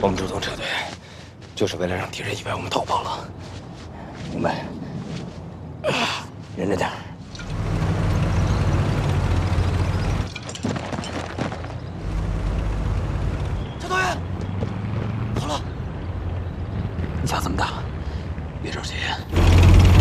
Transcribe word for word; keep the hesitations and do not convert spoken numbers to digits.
我们主动撤退，就是为了让敌人以为我们逃跑了。 明白。忍着点。